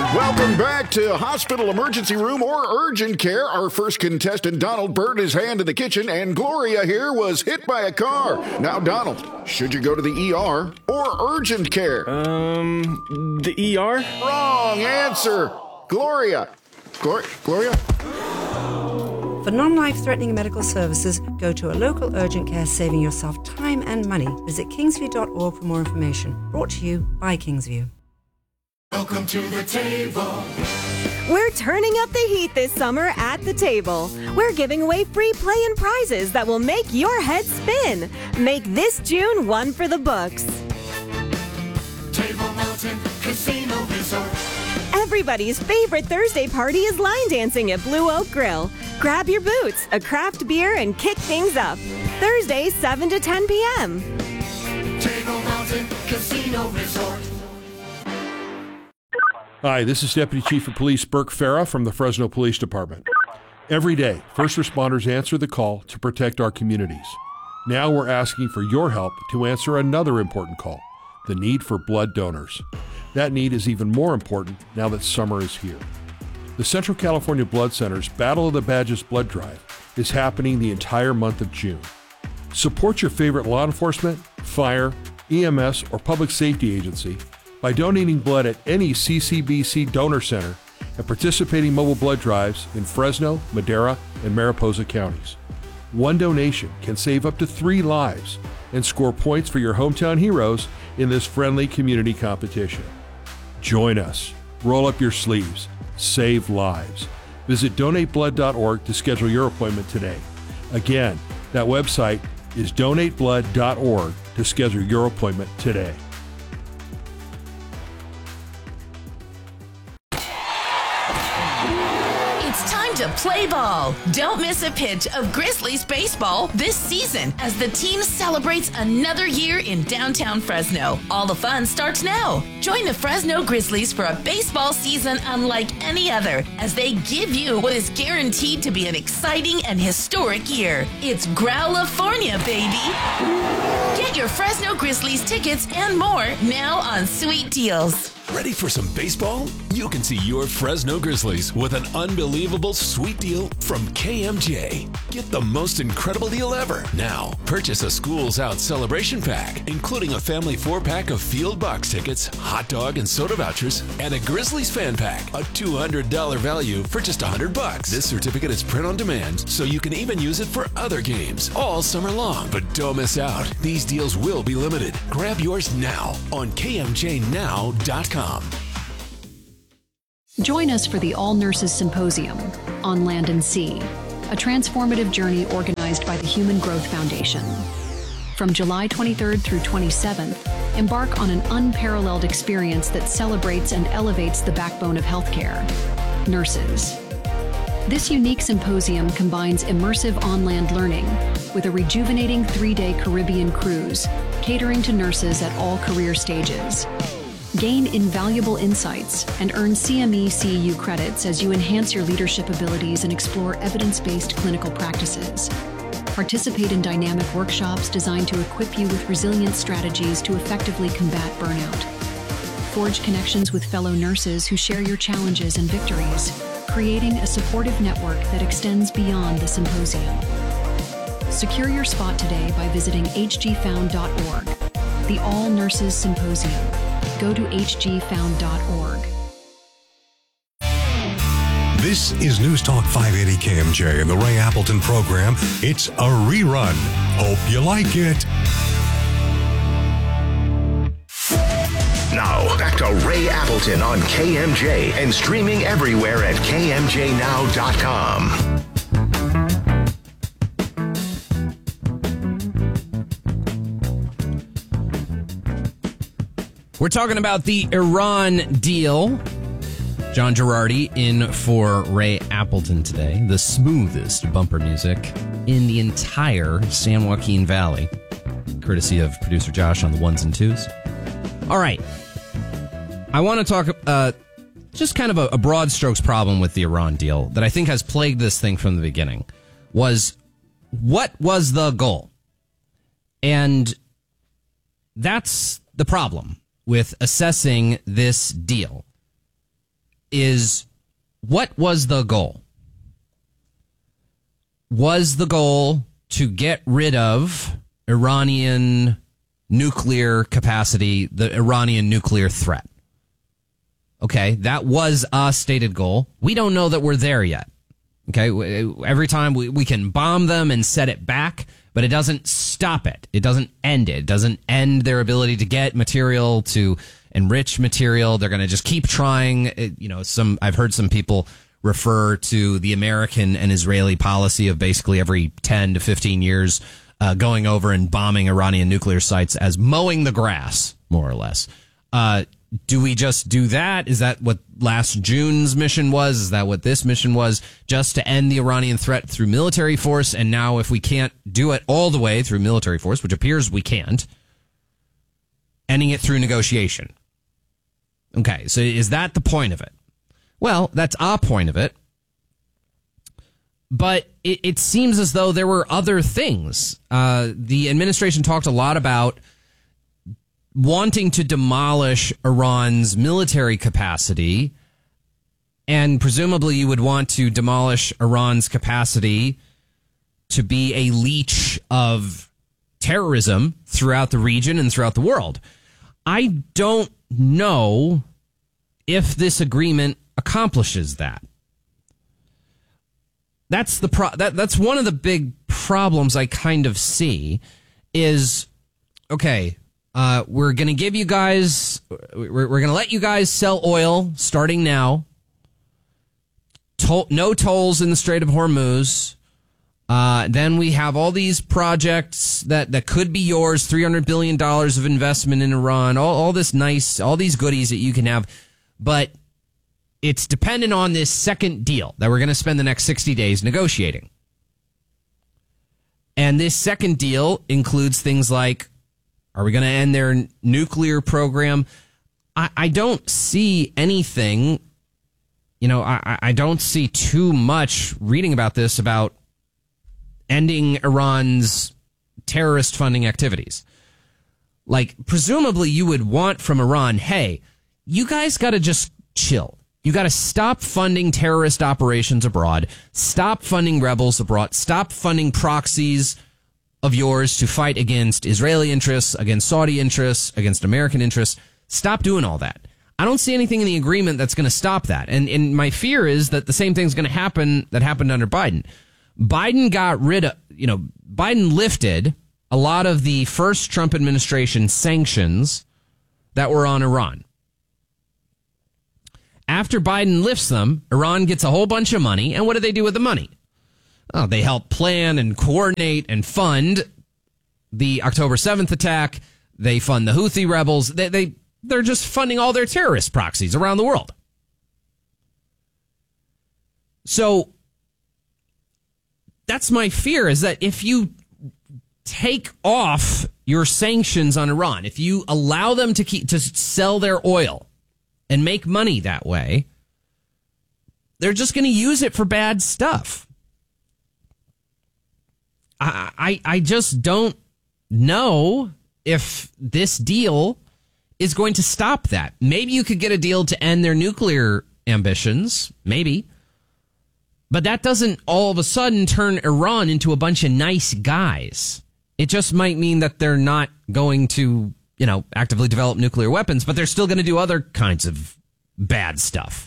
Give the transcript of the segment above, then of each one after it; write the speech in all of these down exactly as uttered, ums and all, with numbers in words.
Welcome back to Hospital Emergency Room or Urgent Care. Our first contestant, Donald, burned his hand in the kitchen, and Gloria here was hit by a car. Now, Donald, should you go to the E R or Urgent Care? Um, the E R? Wrong answer. Gloria. Glor- Gloria? For non-life-threatening medical services, go to a local urgent care, saving yourself time and money. Visit kingsview dot org for more information. Brought to you by Kingsview. Welcome to the table. We're turning up the heat this summer at the table. We're giving away free play and prizes that will make your head spin. Make this June one for the books. Table Mountain Casino Resort. Everybody's favorite Thursday party is line dancing at Blue Oak Grill. Grab your boots, a craft beer, and kick things up. Thursday, seven to ten p.m. Table Mountain Casino Resort. Hi, this is Deputy Chief of Police Burke Farah from the Fresno Police Department. Every day, first responders answer the call to protect our communities. Now we're asking for your help to answer another important call, the need for blood donors. That need is even more important now that summer is here. The Central California Blood Center's Battle of the Badges Blood Drive is happening the entire month of June. Support your favorite law enforcement, fire, E M S, or public safety agency by donating blood at any C C B C donor center and participating mobile blood drives in Fresno, Madera, and Mariposa counties. One donation can save up to three lives and score points for your hometown heroes in this friendly community competition. Join us. Roll up your sleeves. Save lives. Visit donate blood dot org to schedule your appointment today. Again, that website is donate blood dot org to schedule your appointment today. To play ball. Don't miss a pitch of Grizzlies baseball this season as the team celebrates another year in downtown Fresno. All the fun starts now. Join the Fresno Grizzlies for a baseball season unlike any other as they give you what is guaranteed to be an exciting and historic year. It's Growlifornia, baby. Get your Fresno Grizzlies tickets and more now on Sweet Deals. Ready for some baseball? You can see your Fresno Grizzlies with an unbelievable sweet deal from K M J. Get the most incredible deal ever. Now, purchase a Schools Out celebration pack, including a family four-pack of field box tickets, hot dog and soda vouchers, and a Grizzlies fan pack, a two hundred dollars value for just one hundred bucks. This certificate is print on demand, so you can even use it for other games all summer long. But don't miss out. These deals will be limited. Grab yours now on K M J now dot com. Join us for the All Nurses Symposium on Land and Sea, a transformative journey organized by the Human Growth Foundation. From July twenty-third through twenty-seventh, embark on an unparalleled experience that celebrates and elevates the backbone of healthcare, nurses. This unique symposium combines immersive on-land learning with a rejuvenating three-day Caribbean cruise, catering to nurses at all career stages. Gain invaluable insights and earn C M E C U credits as you enhance your leadership abilities and explore evidence-based clinical practices. Participate in dynamic workshops designed to equip you with resilient strategies to effectively combat burnout. Forge connections with fellow nurses who share your challenges and victories, creating a supportive network that extends beyond the symposium. Secure your spot today by visiting h g found dot org. The All Nurses Symposium. Go to h g found dot org. This is News Talk five eighty K M J and the Ray Appleton program. It's a rerun. Hope you like it. Now, back to Ray Appleton on K M J and streaming everywhere at k m j now dot com. We're talking about the Iran deal. John Girardi in for Ray Appleton today. The smoothest bumper music in the entire San Joaquin Valley. Courtesy of producer Josh on the ones and twos. All right. I want to talk uh, just kind of a, a broad strokes problem with the Iran deal that I think has plagued this thing from the beginning. Was what was the goal? And that's the problem with assessing this deal. is, what was the goal? Was the goal to get rid of Iranian nuclear capacity, the Iranian nuclear threat? Okay, that was a stated goal. We don't know that we're there yet. Okay, every time we, we can bomb them and set it back, but it doesn't stop it. It doesn't end it. It doesn't end their ability to get material, to enrich material. They're going to just keep trying. It, you know, some I've heard some people refer to the American and Israeli policy of basically every ten to fifteen years uh, going over and bombing Iranian nuclear sites as mowing the grass, more or less. Uh, do we just do that? Is that what last June's mission was? Is that what this mission was? Just to end the Iranian threat through military force? And now if we can't do it all the way through military force, which appears we can't, ending it through negotiation. Okay, so is that the point of it? Well, that's a point of it. But it, it seems as though there were other things. Uh, the administration talked a lot about wanting to demolish Iran's military capacity, and presumably you would want to demolish Iran's capacity to be a leech of terrorism throughout the region and throughout the world. I don't know if this agreement accomplishes that. That's the pro- that that's one of the big problems I kind of see is, okay, Uh, we're going to give you guys, we're, we're going to let you guys sell oil starting now. Toll, no tolls in the Strait of Hormuz. Uh, then we have all these projects that, that could be yours, three hundred billion dollars of investment in Iran, all, all this nice, all these goodies that you can have. But it's dependent on this second deal that we're going to spend the next sixty days negotiating. And this second deal includes things like, are we going to end their nuclear program? I, I don't see anything, you know, I, I don't see too much reading about this, about ending Iran's terrorist funding activities. Like, presumably you would want from Iran, hey, you guys got to just chill. You got to stop funding terrorist operations abroad. Stop funding rebels abroad. Stop funding proxies of yours to fight against Israeli interests, against Saudi interests, against American interests. Stop doing all that. I don't see anything in the agreement that's going to stop that. And, and my fear is that the same thing's going to happen that happened under Biden. Biden got rid of, you know, Biden lifted a lot of the first Trump administration sanctions that were on Iran. After Biden lifts them, Iran gets a whole bunch of money. And what do they do with the money? Oh, they help plan and coordinate and fund the October seventh attack. They fund the Houthi rebels. They, they, they're just funding all their terrorist proxies around the world. So that's my fear, is that if you take off your sanctions on Iran, if you allow them to keep to sell their oil and make money that way, they're just going to use it for bad stuff. I, I I just don't know if this deal is going to stop that. Maybe you could get a deal to end their nuclear ambitions, maybe. But that doesn't all of a sudden turn Iran into a bunch of nice guys. It just might mean that they're not going to, you know, actively develop nuclear weapons, but they're still going to do other kinds of bad stuff.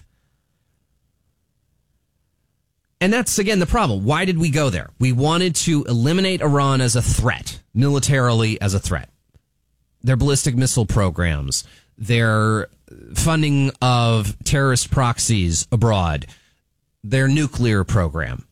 And that's, again, the problem. Why did we go there? We wanted to eliminate Iran as a threat, militarily as a threat. Their ballistic missile programs, their funding of terrorist proxies abroad, their nuclear program.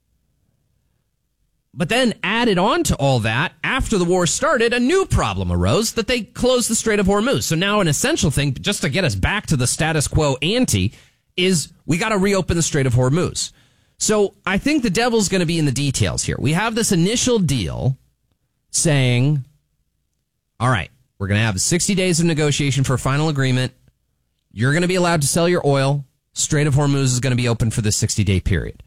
But then added on to all that, after the war started, a new problem arose that they closed the Strait of Hormuz. So now an essential thing, just to get us back to the status quo ante, is we got to reopen the Strait of Hormuz. So I think the devil's going to be in the details here. We have this initial deal saying, all right, we're going to have sixty days of negotiation for a final agreement. You're going to be allowed to sell your oil. Strait of Hormuz is going to be open for this sixty-day period.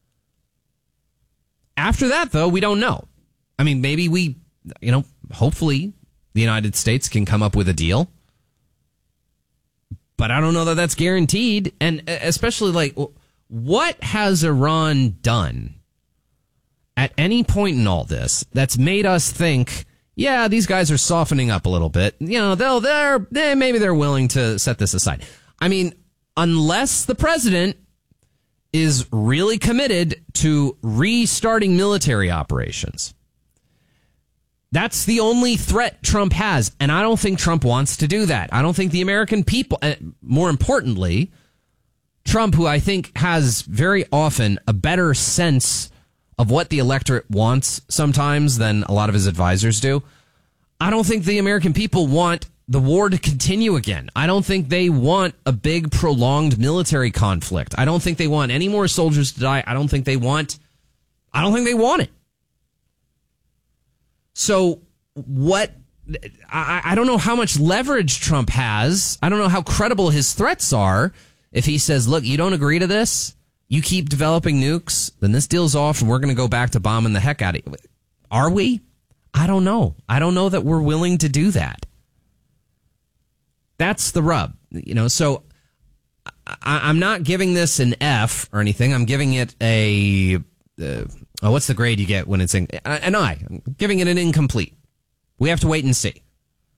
After that, though, we don't know. I mean, maybe we, you know, hopefully the United States can come up with a deal. but I don't know that that's guaranteed. And especially, like, what has Iran done at any point in all this that's made us think, yeah, these guys are softening up a little bit. You know, they'll, they're, they, maybe they're willing to set this aside. I mean, unless the president is really committed to restarting military operations, that's the only threat Trump has. And I don't think Trump wants to do that. I don't think the American people, more importantly, Trump, who I think has very often a better sense of what the electorate wants sometimes than a lot of his advisors do. I don't think the American people want the war to continue again. I don't think they want a big prolonged military conflict. I don't think they want any more soldiers to die. I don't think they want, I don't think they want it. So what, I, I don't know how much leverage Trump has. I don't know how credible his threats are. If he says, look, you don't agree to this, you keep developing nukes, then this deal's off and we're going to go back to bombing the heck out of you. Are we? I don't know. I don't know that we're willing to do that. That's the rub. You know, so I, I'm not giving this an F or anything. I'm giving it a, uh, oh, what's the grade you get when it's in, an I. I'm giving it an incomplete. We have to wait and see.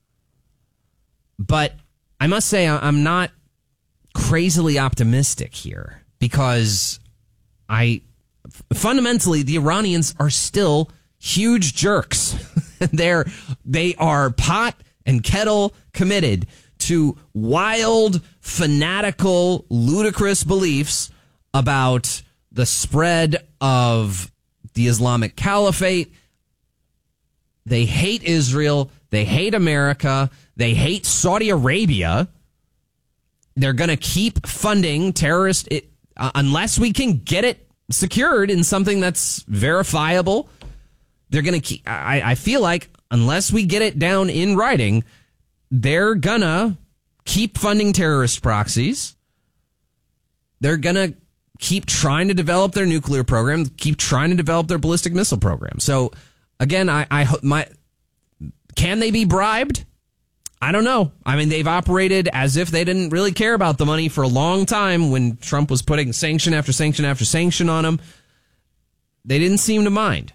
But I must say I'm not crazily optimistic here. Because I fundamentally, the Iranians are still huge jerks. They're, they are pot and kettle committed to wild, fanatical, ludicrous beliefs about the spread of the Islamic Caliphate. They hate Israel. They hate America. They hate Saudi Arabia. They're going to keep funding terrorist it, Uh, unless we can get it secured in something that's verifiable. They're going to keep, I, I feel like, unless we get it down in writing, they're going to keep funding terrorist proxies. They're going to keep trying to develop their nuclear program, keep trying to develop their ballistic missile program. So, again, I, I my can they be bribed? I don't know. I mean, they've operated as if they didn't really care about the money for a long time when Trump was putting sanction after sanction after sanction on them. They didn't seem to mind.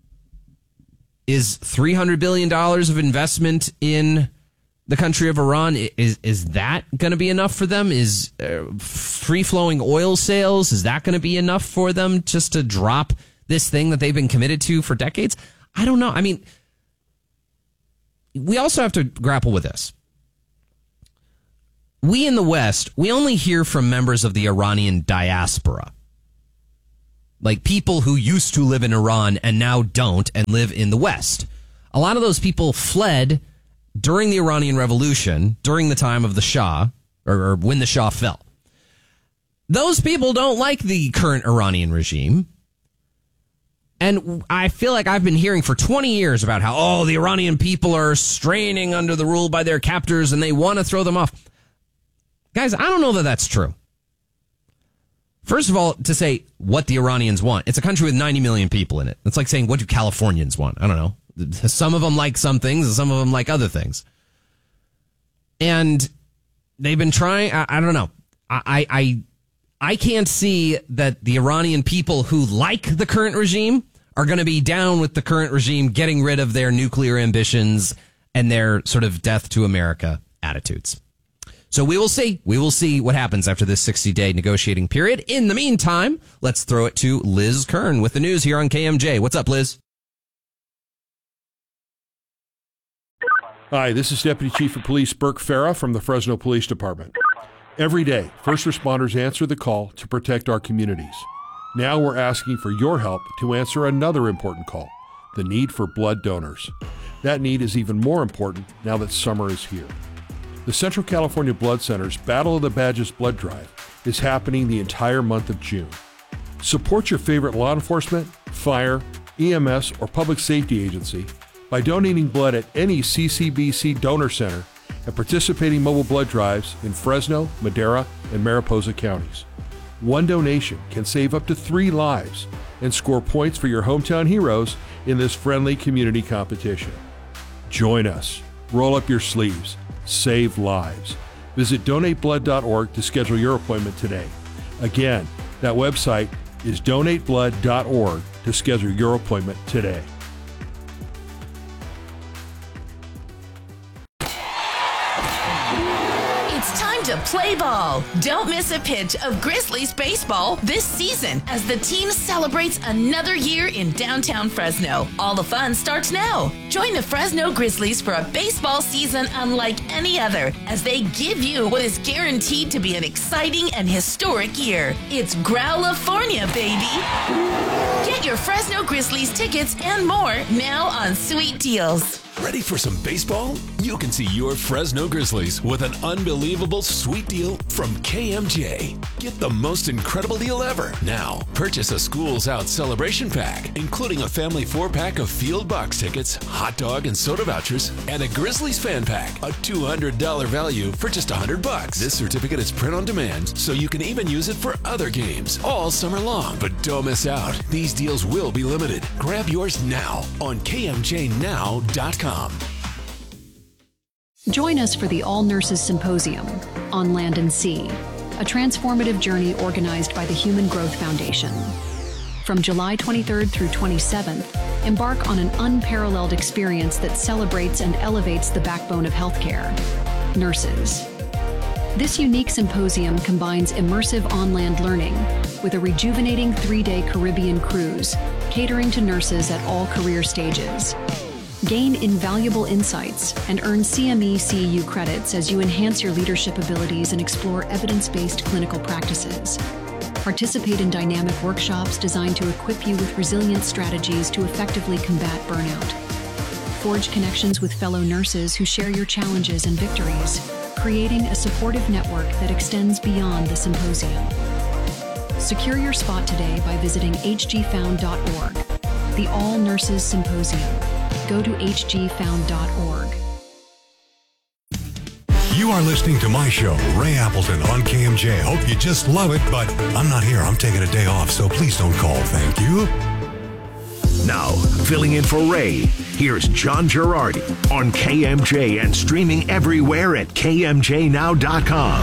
Is three hundred billion dollars of investment in the country of Iran, is is that going to be enough for them? Is uh, free-flowing oil sales, is that going to be enough for them just to drop this thing that they've been committed to for decades? I don't know. I mean, we also have to grapple with this. We in the West, we only hear from members of the Iranian diaspora. Like people who used to live in Iran and now don't and live in the West. A lot of those people fled during the Iranian Revolution, during the time of the Shah, or, or when the Shah fell. Those people don't like the current Iranian regime. And I feel like I've been hearing for twenty years about how, oh, the Iranian people are straining under the rule by their captors and they want to throw them off. Guys, I don't know that that's true. First of all, to say what the Iranians want, it's a country with ninety million people in it. It's like saying, what do Californians want? I don't know. Some of them like some things and some of them like other things. And they've been trying, I, I don't know. I, I, I can't see that the Iranian people who like the current regime are going to be down with the current regime getting rid of their nuclear ambitions and their sort of death to America attitudes. So we will see. We will see what happens after this sixty-day negotiating period. In the meantime, let's throw it to Liz Kern with the news here on K M J. What's up, Liz? Hi, this is Deputy Chief of Police Burke Farah from the Fresno Police Department. Every day, first responders answer the call to protect our communities. Now we're asking for your help to answer another important call, the need for blood donors. That need is even more important now that summer is here. The Central California Blood Center's Battle of the Badges Blood Drive is happening the entire month of June. Support your favorite law enforcement, fire, E M S, or public safety agency by donating blood at any C C B C donor center and participating mobile blood drives in Fresno, Madera, and Mariposa counties. One donation can save up to three lives and score points for your hometown heroes in this friendly community competition. Join us. Roll up your sleeves. Save lives. Visit donate blood dot org to schedule your appointment today. Again, that website is donate blood dot org to schedule your appointment today. It's time to play ball. Don't miss a pitch of Grizzlies baseball this season as the team celebrates another year in downtown Fresno. All the fun starts now. Join the Fresno Grizzlies for a baseball season unlike any other as they give you what is guaranteed to be an exciting and historic year. It's Growlifornia, baby. Get your Fresno Grizzlies tickets and more now on Sweet Deals. Ready for some baseball? You can see your Fresno Grizzlies with an unbelievable sweet deal from K M J. Get the most incredible deal ever. Now, purchase a Schools Out celebration pack, including a family four-pack of field box tickets, hot dog and soda vouchers, and a Grizzlies fan pack, a two hundred dollars value for just one hundred bucks. This certificate is print on demand, so you can even use it for other games all summer long. But don't miss out. These deals will be limited. Grab yours now on K M J now dot com. Join us for the All Nurses Symposium on Land and Sea, a transformative journey organized by the Human Growth Foundation. From July twenty-third through twenty-seventh, embark on an unparalleled experience that celebrates and elevates the backbone of healthcare, nurses. This unique symposium combines immersive on-land learning with a rejuvenating three-day Caribbean cruise, catering to nurses at all career stages. Gain invaluable insights and earn C M E C U credits as you enhance your leadership abilities and explore evidence-based clinical practices. Participate in dynamic workshops designed to equip you with resilient strategies to effectively combat burnout. Forge connections with fellow nurses who share your challenges and victories, creating a supportive network that extends beyond the symposium. Secure your spot today by visiting h g found dot org. The All Nurses Symposium. Go to h g found dot org. You are listening to my show, Ray Appleton, on K M J. Hope you just love it, but I'm not here. I'm taking a day off, so please don't call. Thank you. Now, filling in for Ray, here's John Girardi on K M J and streaming everywhere at k m j now dot com.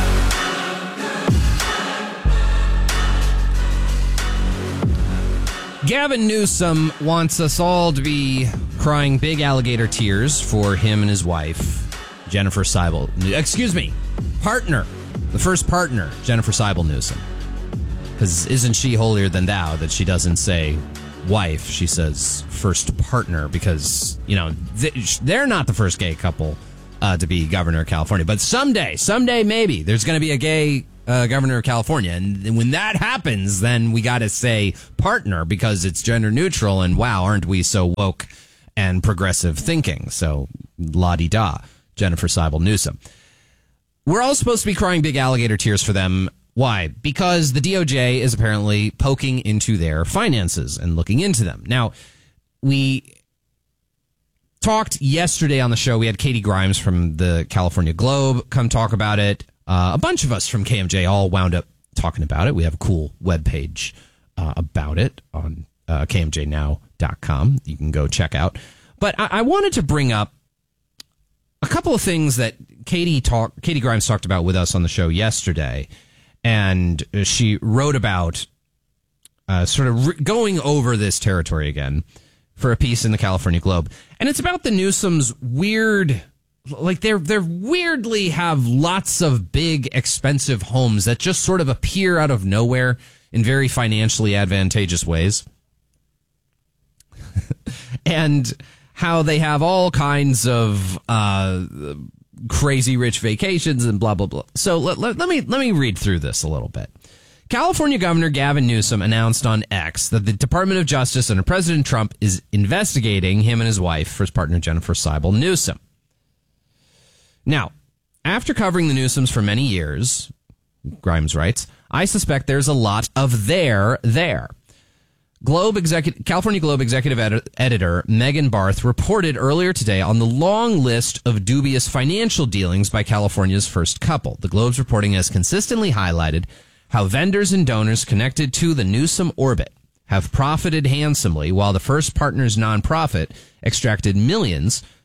Gavin Newsom wants us all to be crying big alligator tears for him and his wife, Jennifer Seibel. Excuse me, partner. The first partner, Jennifer Seibel Newsom. Because isn't she holier than thou that she doesn't say wife, she says first partner, because, you know, they're not the first gay couple uh, to be governor of California. But someday, someday maybe, there's going to be a gay Uh, governor of California. And when that happens, then we got to say partner because it's gender neutral. And wow, aren't we so woke and progressive thinking? So la-di-da, Jennifer Seibel Newsom. We're all supposed to be crying big alligator tears for them. Why? Because the D O J is apparently poking into their finances and looking into them. Now, we talked yesterday on the show. We had Katie Grimes from the California Globe come talk about it. Uh, a bunch of us from K M J all wound up talking about it. We have a cool webpage uh, about it on uh, k m j now dot com. You can go check out. But I, I wanted to bring up a couple of things that Katie talk, Katie Grimes talked about with us on the show yesterday. And she wrote about uh, sort of re- going over this territory again for a piece in the California Globe. And it's about the Newsoms' weird... Like they're they're weirdly have lots of big expensive homes that just sort of appear out of nowhere in very financially advantageous ways. And how they have all kinds of uh, crazy rich vacations and blah blah blah. So let, let, let me let me read through this a little bit. California Governor Gavin Newsom announced on X that the Department of Justice under President Trump is investigating him and his wife, first partner Jennifer Seibel Newsom. Now, after covering the Newsoms for many years, Grimes writes, I suspect there's a lot of there there. Globe executive, California Globe executive ed- editor Megan Barth reported earlier today on the long list of dubious financial dealings by California's first couple. The Globe's reporting has consistently highlighted how vendors and donors connected to the Newsom orbit have profited handsomely while the first partner's nonprofit extracted millions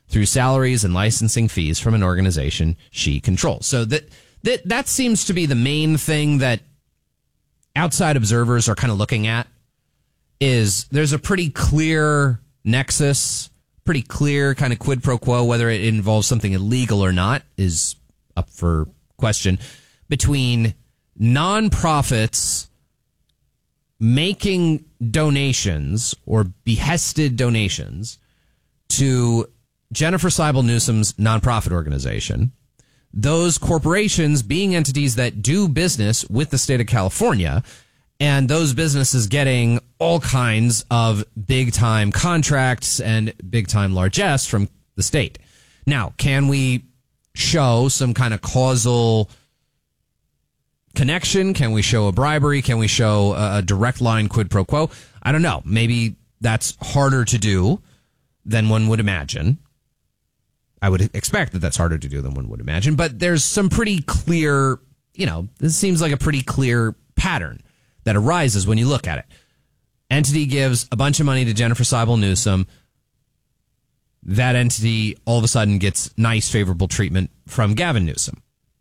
through salaries and licensing fees from an organization she controls. So that that that seems to be the main thing that outside observers are kind of looking at, is there's a pretty clear nexus, pretty clear kind of quid pro quo, whether it involves something illegal or not is up for question, between nonprofits making donations or behested donations to Jennifer Seibel Newsom's nonprofit organization, those corporations being entities that do business with the state of California, and those businesses getting all kinds of big-time contracts and big-time largesse from the state. Now, can we show some kind of causal connection? Can we show a bribery? Can we show a direct line quid pro quo? I don't know. Maybe that's harder to do than one would imagine. I would expect that that's harder to do than one would imagine, but there's some pretty clear, you know, this seems like a pretty clear pattern that arises when you look at it. Entity gives a bunch of money to Jennifer Seibel Newsom. That entity all of a sudden gets nice, favorable treatment from Gavin Newsom.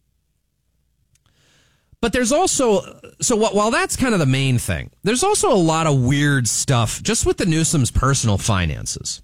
But there's also, so while that's kind of the main thing, there's also a lot of weird stuff just with the Newsom's personal finances.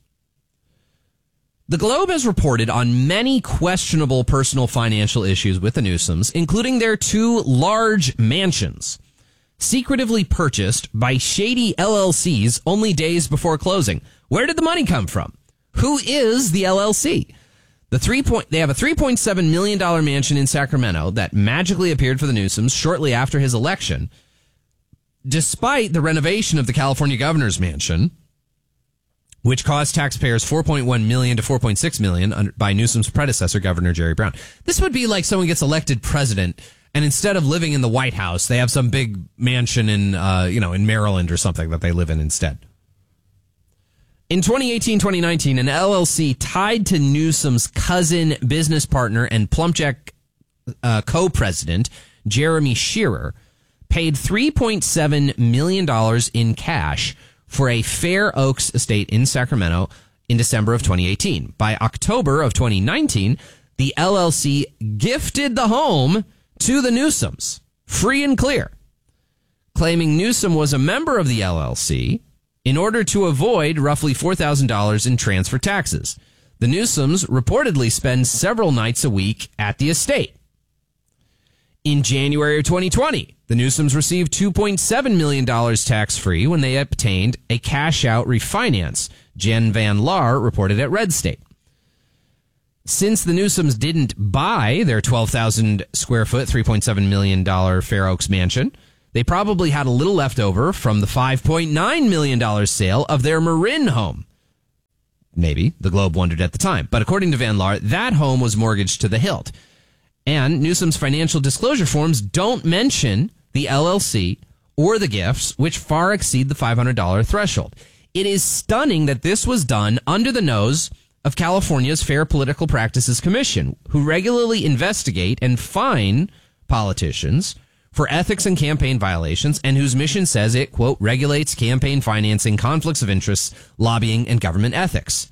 The Globe has reported on many questionable personal financial issues with the Newsoms, including their two large mansions, secretively purchased by shady L L Cs only days before closing. Where did the money come from? Who is the L L C? The three point, they have a three point seven million dollars mansion in Sacramento that magically appeared for the Newsoms shortly after his election, despite the renovation of the California governor's mansion, which cost taxpayers four point one million dollars to four point six million dollars by Newsom's predecessor, Governor Jerry Brown. This would be like someone gets elected president, and instead of living in the White House, they have some big mansion in, uh, you know, in Maryland or something that they live in instead. In twenty eighteen twenty nineteen, an L L C tied to Newsom's cousin, business partner, and Plumpjack uh, co-president, Jeremy Shearer, paid three point seven million dollars in cash for a Fair Oaks estate in Sacramento in December of twenty eighteen. By October of twenty nineteen, the L L C gifted the home to the Newsoms, free and clear, claiming Newsom was a member of the L L C in order to avoid roughly four thousand dollars in transfer taxes. The Newsoms reportedly spend several nights a week at the estate. In January of twenty twenty, the Newsoms received two point seven million dollars tax-free when they obtained a cash-out refinance, Jen Van Laar reported at Red State. Since the Newsoms didn't buy their twelve thousand square foot, three point seven million dollars Fair Oaks mansion, they probably had a little left over from the five point nine million dollars sale of their Marin home. Maybe, the Globe wondered at the time. But according to Van Laar, that home was mortgaged to the hilt. And Newsom's financial disclosure forms don't mention the L L C or the gifts, which far exceed the five hundred dollars threshold. It is stunning that this was done under the nose of California's Fair Political Practices Commission, who regularly investigate and fine politicians for ethics and campaign violations, and whose mission says it, quote, regulates campaign financing, conflicts of interest, lobbying, and government ethics.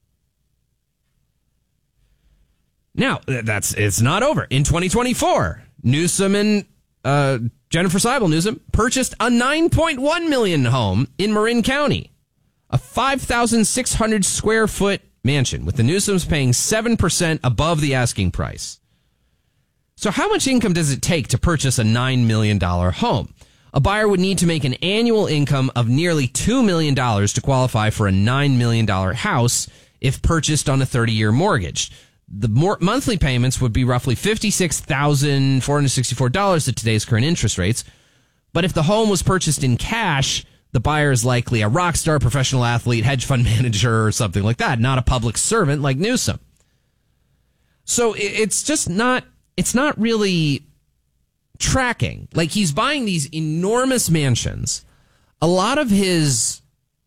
Now, that's it's not over. In twenty twenty-four, Newsom and uh, Jennifer Seibel Newsom purchased a nine point one million dollars home in Marin County, a five thousand six hundred square foot mansion, with the Newsoms paying seven percent above the asking price. So how much income does it take to purchase a nine million dollars home? A buyer would need to make an annual income of nearly two million dollars to qualify for a nine million dollars house if purchased on a thirty-year mortgage. The more monthly payments would be roughly fifty-six thousand four hundred sixty-four dollars at today's current interest rates. But if the home was purchased in cash, the buyer is likely a rock star, professional athlete, hedge fund manager, or something like that, not a public servant like Newsom. So it's just not, it's not really tracking. Like, he's buying these enormous mansions. A lot of his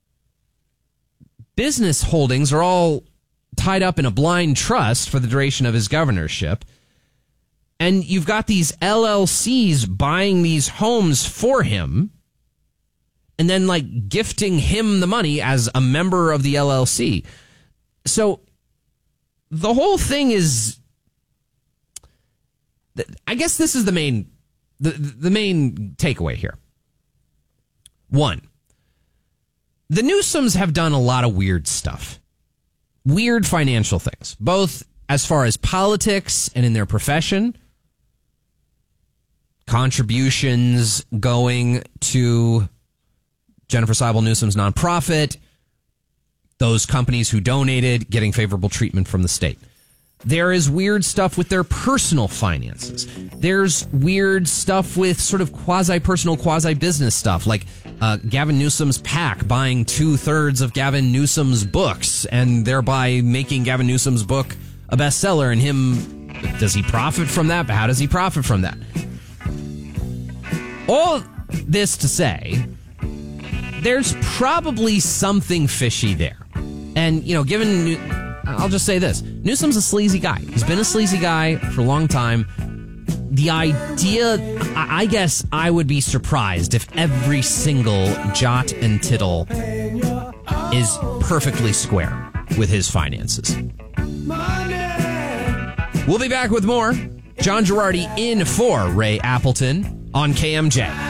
business holdings are all tied up in a blind trust for the duration of his governorship. And you've got these L L Cs buying these homes for him and then, like, gifting him the money as a member of the L L C. So the whole thing is, I guess this is the main, the, the main takeaway here. One, the Newsoms have done a lot of weird stuff, weird financial things, both as far as politics and in their profession. Contributions going to Jennifer Seibel Newsom's nonprofit, those companies who donated getting favorable treatment from the state. There is weird stuff with their personal finances. There's weird stuff with sort of quasi-personal, quasi-business stuff, like uh, Gavin Newsom's PAC buying two-thirds of Gavin Newsom's books and thereby making Gavin Newsom's book a bestseller. And him, does he profit from that? But how does he profit from that? All this to say, there's probably something fishy there. And, you know, given, I'll just say this, Newsom's a sleazy guy. He's been a sleazy guy for a long time. The idea, I guess I would be surprised if every single jot and tittle is perfectly square with his finances. We'll be back with more. John Girardi in for Ray Appleton on K M J.